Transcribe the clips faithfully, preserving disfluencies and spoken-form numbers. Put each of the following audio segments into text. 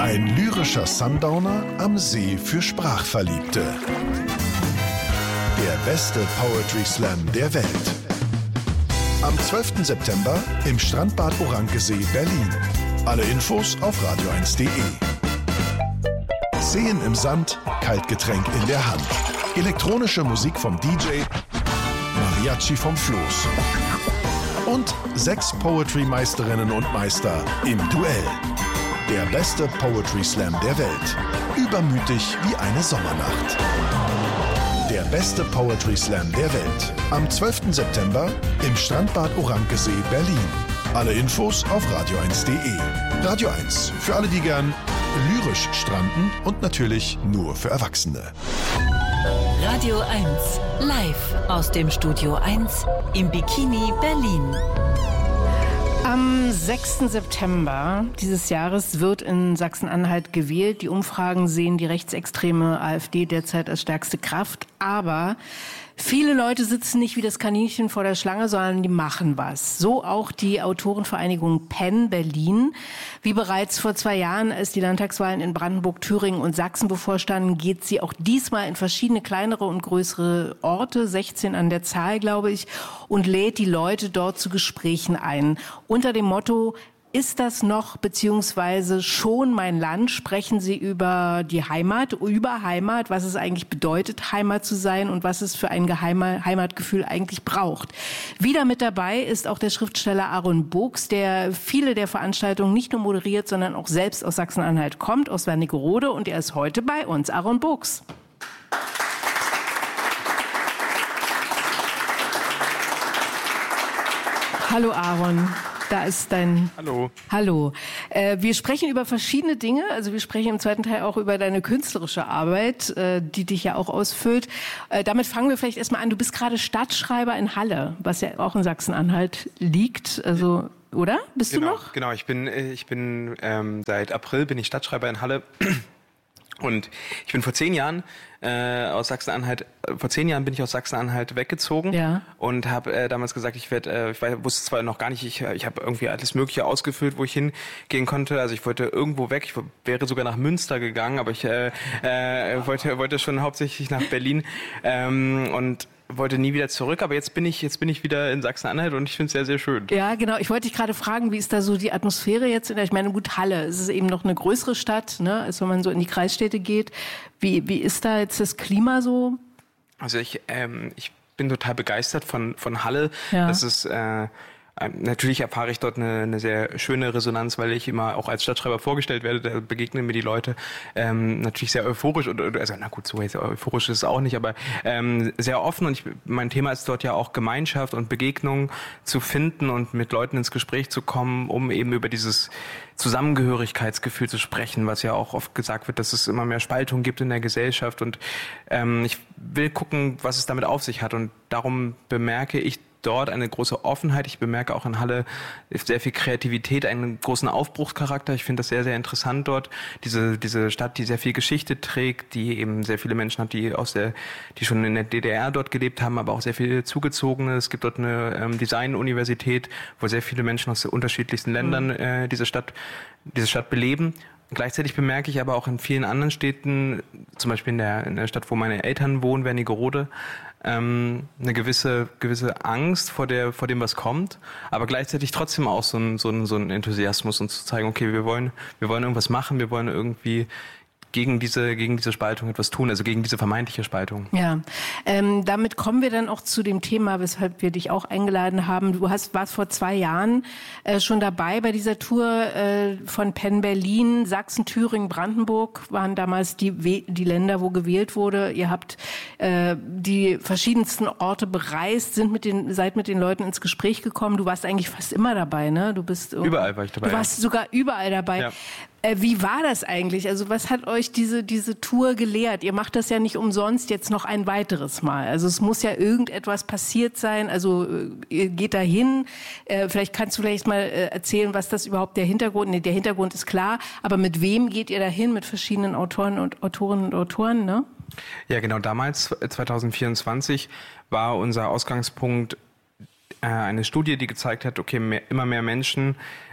Ein lyrischer Sundowner am See für Sprachverliebte. Der beste Poetry Slam der Welt. Am zwölften September im Strandbad Orankesee, Berlin. Alle Infos auf radio eins punkt de. Seen im Sand, Kaltgetränk in der Hand. Elektronische Musik vom D J, Mariachi vom Floß. Und sechs Poetry-Meisterinnen und Meister im Duell. Der beste Poetry Slam der Welt. Übermütig wie eine Sommernacht. Der beste Poetry Slam der Welt. Am zwölften September im Strandbad Orankesee, Berlin. Alle Infos auf radio eins punkt de. Radio eins, für alle, die gern lyrisch stranden und natürlich nur für Erwachsene. Radio eins, live aus dem Studio eins im Bikini Berlin. Am sechsten September dieses Jahres wird in Sachsen-Anhalt gewählt. Die Umfragen sehen die rechtsextreme AfD derzeit als stärkste Kraft. Aber viele Leute sitzen nicht wie das Kaninchen vor der Schlange, sondern die machen was. So auch die Autorenvereinigung PEN Berlin. Wie bereits vor zwei Jahren, als die Landtagswahlen in Brandenburg, Thüringen und Sachsen bevorstanden, geht sie auch diesmal in verschiedene kleinere und größere Orte, sechzehn an der Zahl, glaube ich, und lädt die Leute dort zu Gesprächen ein. Unter dem Motto: Ist das noch beziehungsweise schon mein Land? Sprechen Sie über die Heimat, über Heimat, was es eigentlich bedeutet, Heimat zu sein und was es für ein geheimer Heimatgefühl eigentlich braucht. Wieder mit dabei ist auch der Schriftsteller Aaron Books, der viele der Veranstaltungen nicht nur moderiert, sondern auch selbst aus Sachsen-Anhalt kommt, aus Wernigerode, und er ist heute bei uns. Aaron Books. Hallo Aaron. Da ist dein... Hallo. Hallo. Äh, wir sprechen über verschiedene Dinge. Also wir sprechen im zweiten Teil auch über deine künstlerische Arbeit, äh, die dich ja auch ausfüllt. Äh, damit fangen wir vielleicht erstmal an. Du bist gerade Stadtschreiber in Halle, was ja auch in Sachsen-Anhalt liegt. Also, oder? Bist genau, du noch? Genau, ich bin, ich bin ähm, seit April bin ich Stadtschreiber in Halle. Und ich bin vor zehn Jahren äh, aus Sachsen-Anhalt, äh, vor zehn Jahren bin ich aus Sachsen-Anhalt weggezogen, ja. Und habe äh, damals gesagt, ich werde, äh, ich war, wusste zwar noch gar nicht, ich, ich habe irgendwie alles Mögliche ausgefüllt, wo ich hingehen konnte. Also ich wollte irgendwo weg, ich wäre sogar nach Münster gegangen, aber ich äh, äh, wollte, wollte schon hauptsächlich nach Berlin ähm, und wollte nie wieder zurück, aber jetzt bin ich jetzt bin ich wieder in Sachsen-Anhalt und ich finde es sehr, sehr schön. Ja, genau. Ich wollte dich gerade fragen, wie ist da so die Atmosphäre jetzt? Ich meine, gut, Halle, es ist eben noch eine größere Stadt, ne, als wenn man so in die Kreisstädte geht. Wie wie ist da jetzt das Klima so? Also ich ähm, ich bin total begeistert von von Halle. Ja. Das ist äh, Natürlich erfahre ich dort eine, eine sehr schöne Resonanz, weil ich immer auch als Stadtschreiber vorgestellt werde, da begegnen mir die Leute ähm, natürlich sehr euphorisch, oder, also na gut, so jetzt euphorisch ist es auch nicht, aber ähm, sehr offen, und ich, mein Thema ist dort ja auch Gemeinschaft und Begegnung zu finden und mit Leuten ins Gespräch zu kommen, um eben über dieses Zusammengehörigkeitsgefühl zu sprechen, was ja auch oft gesagt wird, dass es immer mehr Spaltung gibt in der Gesellschaft, und ähm, ich will gucken, was es damit auf sich hat, und darum bemerke ich dort eine große Offenheit. Ich bemerke auch in Halle sehr viel Kreativität, einen großen Aufbruchscharakter. Ich finde das sehr, sehr interessant dort. Diese, diese Stadt, die sehr viel Geschichte trägt, die eben sehr viele Menschen hat, die aus der, die schon in der D D R dort gelebt haben, aber auch sehr viele Zugezogene. Es gibt dort eine ähm, Design-Universität, wo sehr viele Menschen aus den unterschiedlichsten Ländern mhm. äh, diese Stadt, diese Stadt beleben. Gleichzeitig bemerke ich aber auch in vielen anderen Städten, zum Beispiel in der, in der Stadt, wo meine Eltern wohnen, Wernigerode, ähm, eine gewisse gewisse Angst vor der vor dem, was kommt, aber gleichzeitig trotzdem auch so ein so ein so ein Enthusiasmus, uns zu zeigen, okay, wir wollen wir wollen irgendwas machen, wir wollen irgendwie gegen diese gegen diese Spaltung etwas tun, also gegen diese vermeintliche Spaltung. Ja, ähm, damit kommen wir dann auch zu dem Thema, weshalb wir dich auch eingeladen haben. Du hast warst vor zwei Jahren äh, schon dabei bei dieser Tour äh, von PEN Berlin. Sachsen, Thüringen, Brandenburg waren damals die We- die Länder, wo gewählt wurde. Ihr habt äh, die verschiedensten Orte bereist, sind mit den seid mit den Leuten ins Gespräch gekommen. Du warst eigentlich fast immer dabei, ne? Du bist überall war ich dabei. Du warst ja. sogar überall dabei. Ja. Äh, wie war das eigentlich? Also was hat euch diese diese Tour gelehrt? Ihr macht das ja nicht umsonst jetzt noch ein weiteres Mal. Also es muss ja irgendetwas passiert sein. Also äh, ihr geht da hin. Äh, vielleicht kannst du vielleicht mal äh, erzählen, was das überhaupt der Hintergrund ist. Nee, der Hintergrund ist klar. Aber mit wem geht ihr da hin? Mit verschiedenen Autoren und Autorinnen und Autoren, ne? Ja, genau. Damals, zwanzig vierundzwanzig, war unser Ausgangspunkt äh, eine Studie, die gezeigt hat, okay, mehr, immer mehr Menschen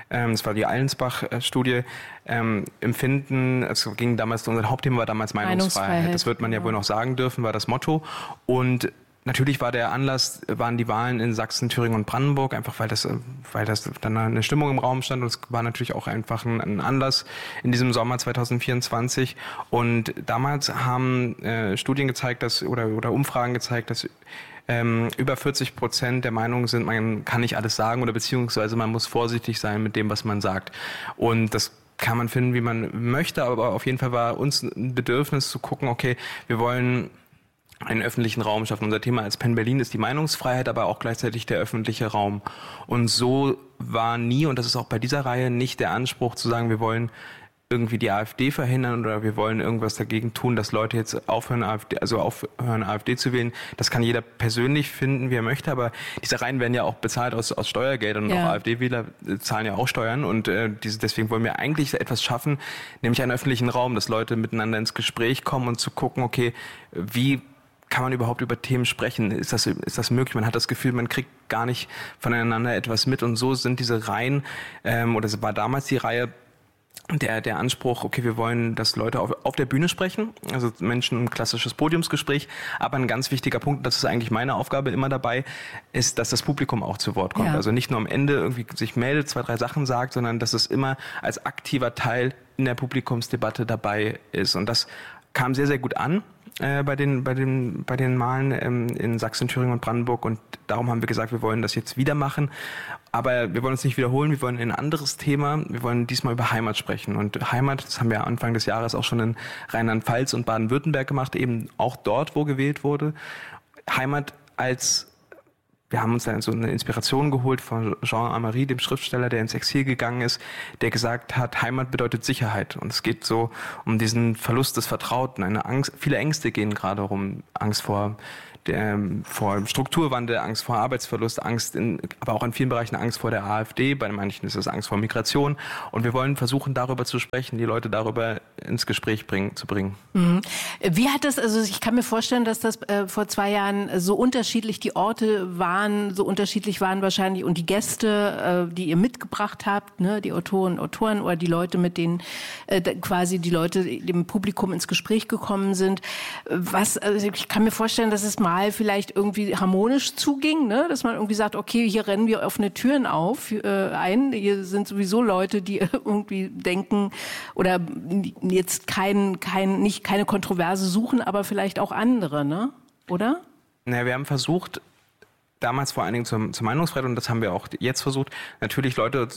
ähm, das war die Allensbach-Studie, ähm, empfinden, es ging damals, unser Hauptthema war damals Meinungsfreiheit. Meinungsfreiheit. Das wird man ja wohl noch sagen dürfen, war das Motto. Und natürlich war der Anlass, waren die Wahlen in Sachsen, Thüringen und Brandenburg, einfach weil das, weil das dann eine Stimmung im Raum stand und es war natürlich auch einfach ein, ein Anlass in diesem Sommer zwanzig vierundzwanzig. Und damals haben äh, Studien gezeigt, dass oder oder Umfragen gezeigt, dass ähm, über vierzig Prozent der Meinung sind, man kann nicht alles sagen oder beziehungsweise man muss vorsichtig sein mit dem, was man sagt. Und das kann man finden, wie man möchte, aber auf jeden Fall war uns ein Bedürfnis zu gucken, okay, wir wollen einen öffentlichen Raum schaffen. Unser Thema als Penn Berlin ist die Meinungsfreiheit, aber auch gleichzeitig der öffentliche Raum. Und so war nie, und das ist auch bei dieser Reihe nicht der Anspruch zu sagen, wir wollen irgendwie die AfD verhindern oder wir wollen irgendwas dagegen tun, dass Leute jetzt aufhören, AfD, also aufhören, AfD zu wählen. Das kann jeder persönlich finden, wie er möchte, aber diese Reihen werden ja auch bezahlt aus, aus Steuergeldern und ja. auch AfD-Wähler zahlen ja auch Steuern und äh, diese, deswegen wollen wir eigentlich etwas schaffen, nämlich einen öffentlichen Raum, dass Leute miteinander ins Gespräch kommen und zu gucken, okay, wie kann man überhaupt über Themen sprechen? Ist das, ist das möglich? Man hat das Gefühl, man kriegt gar nicht voneinander etwas mit. Und so sind diese Reihen, ähm, oder es war damals die Reihe, der, der Anspruch, okay, wir wollen, dass Leute auf, auf der Bühne sprechen, also Menschen ein klassisches Podiumsgespräch. Aber ein ganz wichtiger Punkt, das ist eigentlich meine Aufgabe immer dabei, ist, dass das Publikum auch zu Wort kommt. Ja. Also nicht nur am Ende irgendwie sich meldet, zwei, drei Sachen sagt, sondern dass es immer als aktiver Teil in der Publikumsdebatte dabei ist. Und das kam sehr, sehr gut an. Äh, bei den bei den bei den Wahlen ähm, in Sachsen, Thüringen und Brandenburg und darum haben wir gesagt, wir wollen das jetzt wieder machen, aber wir wollen uns nicht wiederholen, wir wollen ein anderes Thema, wir wollen diesmal über Heimat sprechen und Heimat, das haben wir Anfang des Jahres auch schon in Rheinland-Pfalz und Baden-Württemberg gemacht, eben auch dort, wo gewählt wurde. Heimat als Wir haben uns dann so eine Inspiration geholt von Jean Amery, dem Schriftsteller, der ins Exil gegangen ist, der gesagt hat, Heimat bedeutet Sicherheit. Und es geht so um diesen Verlust des Vertrauten. Eine Angst, viele Ängste gehen gerade rum. Angst vor der, vor Strukturwandel, Angst vor Arbeitsverlust, Angst in, aber auch in vielen Bereichen Angst vor der AfD. Bei manchen ist es Angst vor Migration. Und wir wollen versuchen, darüber zu sprechen, die Leute darüber ins Gespräch bringen, zu bringen. Mhm. Wie hat das, also ich kann mir vorstellen, dass das äh, vor zwei Jahren so unterschiedlich die Orte waren, so unterschiedlich waren wahrscheinlich und die Gäste, äh, die ihr mitgebracht habt, ne, die Autoren, Autoren oder die Leute, mit denen äh, quasi die Leute dem Publikum ins Gespräch gekommen sind. Was, also ich kann mir vorstellen, dass es mal vielleicht irgendwie harmonisch zuging, ne? Dass man irgendwie sagt, okay, hier rennen wir offene Türen auf äh, ein. Hier sind sowieso Leute, die irgendwie denken oder jetzt kein, kein, nicht keine Kontroverse suchen, aber vielleicht auch andere, ne? Oder? Naja, wir haben versucht, damals vor allen Dingen zur, zur Meinungsfreiheit, und das haben wir auch jetzt versucht, natürlich Leute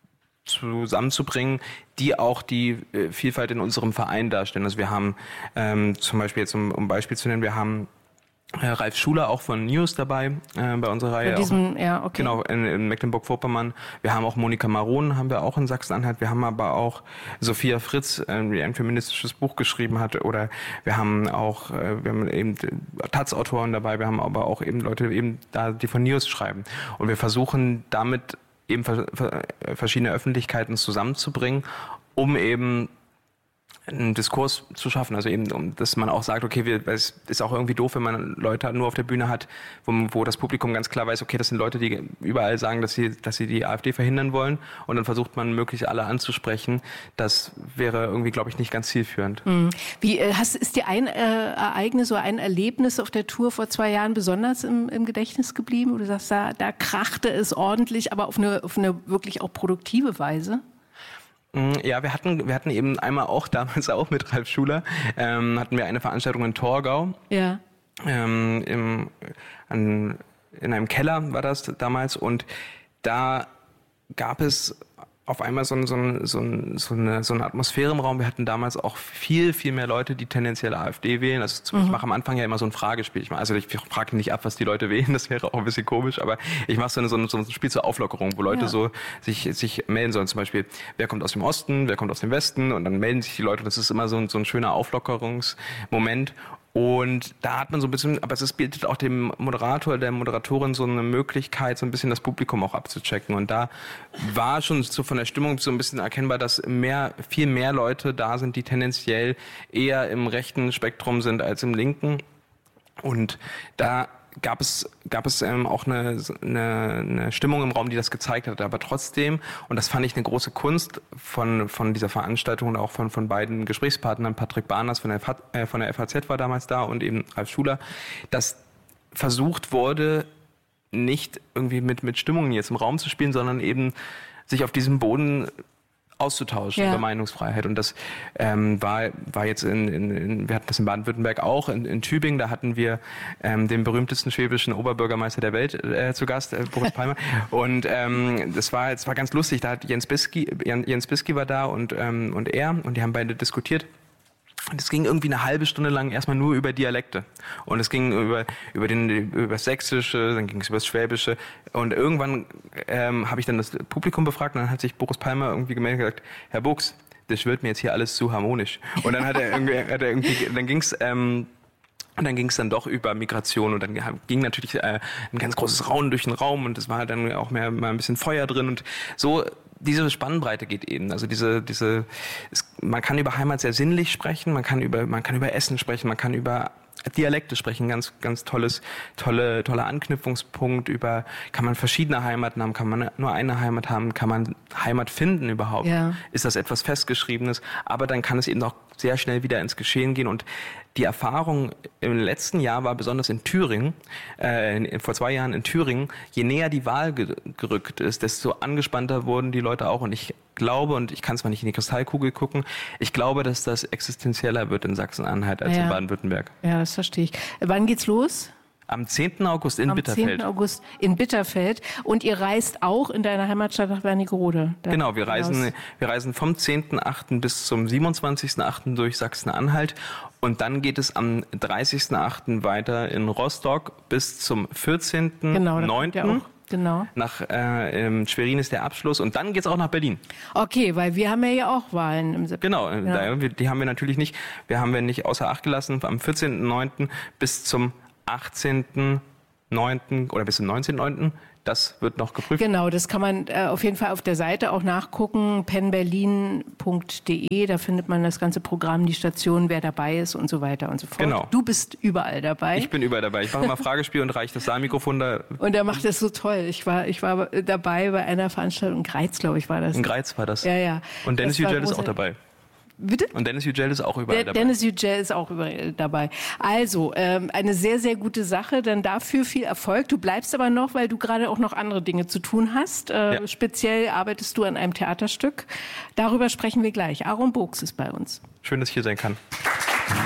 zusammenzubringen, die auch die äh, Vielfalt in unserem Verein darstellen. Also wir haben ähm, zum Beispiel jetzt, um, um ein Beispiel zu nennen, wir haben Äh, Ralf Schuler auch von News dabei äh, bei unserer Reihe. Bei diesem, auch, ja, okay. Genau, in, in Mecklenburg-Vorpommern. Wir haben auch Monika Maron, haben wir auch in Sachsen-Anhalt. Wir haben aber auch Sophia Fritz, äh, die ein feministisches Buch geschrieben hat. Oder wir haben auch, äh, wir haben eben Taz-Autoren dabei. Wir haben aber auch eben Leute, eben da, die von News schreiben. Und wir versuchen damit eben verschiedene Öffentlichkeiten zusammenzubringen, um eben einen Diskurs zu schaffen, also eben, um, dass man auch sagt, okay, wir, es ist auch irgendwie doof, wenn man Leute nur auf der Bühne hat, wo, wo das Publikum ganz klar weiß, okay, das sind Leute, die überall sagen, dass sie, dass sie die AfD verhindern wollen, und dann versucht man möglichst alle anzusprechen. Das wäre irgendwie, glaube ich, nicht ganz zielführend. Mhm. Wie hast, ist dir ein äh, Ereignis oder ein Erlebnis auf der Tour vor zwei Jahren besonders im, im Gedächtnis geblieben, wo du sagst, da, da krachte es ordentlich, aber auf eine, auf eine wirklich auch produktive Weise? Ja, wir hatten, wir hatten eben einmal auch damals auch mit Ralf Schuler, ähm, hatten wir eine Veranstaltung in Torgau. Ja. Ähm, im, an, in einem Keller war das damals, und da gab es auf einmal so, ein, so, ein, so, ein, so, eine, so eine Atmosphäre im Raum. Wir hatten damals auch viel, viel mehr Leute, die tendenziell AfD wählen. Also zum, mhm. Ich mache am Anfang ja immer so ein Fragespiel. Ich mach, also ich frage nicht ab, was die Leute wählen, das wäre auch ein bisschen komisch, aber ich mache so, eine, so, ein, so ein Spiel zur Auflockerung, wo Leute ja. so sich, sich melden sollen. Zum Beispiel, wer kommt aus dem Osten, wer kommt aus dem Westen, und dann melden sich die Leute. Das ist immer so ein, so ein schöner Auflockerungsmoment. Und da hat man so ein bisschen, aber es bietet auch dem Moderator, der Moderatorin so eine Möglichkeit, so ein bisschen das Publikum auch abzuchecken. Und da war schon so von der Stimmung so ein bisschen erkennbar, dass mehr, viel mehr Leute da sind, die tendenziell eher im rechten Spektrum sind als im linken. Und da gab es, gab es ähm, auch eine, eine, eine Stimmung im Raum, die das gezeigt hat. Aber trotzdem, und das fand ich eine große Kunst von, von dieser Veranstaltung und auch von, von beiden Gesprächspartnern, Patrick Barners von der, F A, äh, von der F A Z war damals da und eben Ralf Schuler, dass versucht wurde, nicht irgendwie mit, mit Stimmungen jetzt im Raum zu spielen, sondern eben sich auf diesem Boden auszutauschen ja. über Meinungsfreiheit. Und das ähm, war, war jetzt in, in, in, wir hatten das in Baden-Württemberg auch, in, in Tübingen, da hatten wir ähm, den berühmtesten schwäbischen Oberbürgermeister der Welt äh, zu Gast, äh, Boris Palmer. Und ähm, das war, das war ganz lustig, da hat Jens Bisky, Jens Bisky war da und, ähm, und er, und die haben beide diskutiert. Und es ging irgendwie eine halbe Stunde lang erstmal nur über Dialekte. Und es ging über, über, den, über das Sächsische, dann ging es über das Schwäbische. Und irgendwann ähm, habe ich dann das Publikum befragt und dann hat sich Boris Palmer irgendwie gemeldet und gesagt, Herr Buchs, das wird mir jetzt hier alles zu harmonisch. Und dann hat er irgendwie, hat er irgendwie dann ging es... Ähm, Und dann ging es dann doch über Migration und dann ging natürlich äh, ein ganz großes Raunen durch den Raum und es war dann auch mehr mal ein bisschen Feuer drin und so. Diese Spannbreite geht eben. Also diese, diese, es, man kann über Heimat sehr sinnlich sprechen, man kann über, man kann über Essen sprechen, man kann über Dialekte sprechen, ganz, ganz tolles, tolle, toller Anknüpfungspunkt. Über, kann man verschiedene Heimaten haben, kann man nur eine Heimat haben, kann man Heimat finden überhaupt? Ja. Ist das etwas Festgeschriebenes? Aber dann kann es eben auch sehr schnell wieder ins Geschehen gehen und die Erfahrung im letzten Jahr war besonders in Thüringen, äh, vor zwei Jahren in Thüringen, je näher die Wahl ge- gerückt ist, desto angespannter wurden die Leute auch. Und ich glaube, und ich kann zwar nicht in die Kristallkugel gucken, ich glaube, dass das existenzieller wird in Sachsen-Anhalt als ja. in Baden-Württemberg. Ja, das verstehe ich. Wann geht's los? Am zehnten August in Am Bitterfeld. Am zehnten August in Bitterfeld. Und ihr reist auch in deiner Heimatstadt nach Wernigerode. Genau, wir reisen, wir reisen vom zehnten achten bis zum siebenundzwanzigsten achten durch Sachsen-Anhalt. Und dann geht es am dreißigsten achten weiter in Rostock bis zum vierzehnten neunten Genau, Genau. Nach äh, ähm, Schwerin ist der Abschluss und dann geht's auch nach Berlin. Okay, weil wir haben ja auch Wahlen im September. Genau, ja. da, die haben wir natürlich nicht. Wir haben wir nicht außer Acht gelassen. Am vierzehnten neunten bis zum achtzehnten neunten oder bis zum neunzehnten neunten Das wird noch geprüft. Genau, das kann man äh, auf jeden Fall auf der Seite auch nachgucken, penberlin punkt de, da findet man das ganze Programm, die Station, wer dabei ist und so weiter und so fort. Genau. Du bist überall dabei. Ich bin überall dabei. Ich mache immer Fragespiel und reiche das Saalmikrofon da. Und er macht das so toll. Ich war, ich war dabei bei einer Veranstaltung in Greiz, glaube ich, war das. In Greiz war das. Ja, ja. Und Dennis Yücel ist auch dabei. Bitte? Und Dennis Yücel ist auch überall Der, dabei. Dennis Yücel ist auch überall dabei. Also, ähm, eine sehr, sehr gute Sache. Dann dafür viel Erfolg. Du bleibst aber noch, weil du gerade auch noch andere Dinge zu tun hast. Äh, ja. Speziell arbeitest du an einem Theaterstück. Darüber sprechen wir gleich. Aaron Buchs ist bei uns. Schön, dass ich hier sein kann.